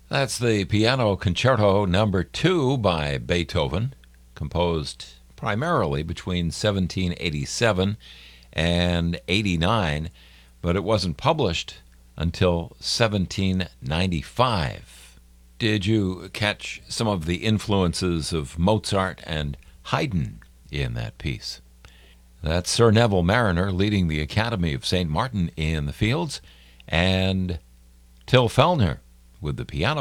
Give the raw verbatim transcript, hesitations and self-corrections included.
That's the Piano Concerto Number Two by Beethoven, composed primarily between seventeen eighty-seven and eighty-nine, but it wasn't published until seventeen ninety-five. Did you catch some of the influences of Mozart and Haydn in that piece? That's Sir Neville Marriner leading the Academy of Saint Martin in the Fields, and Till Fellner with the piano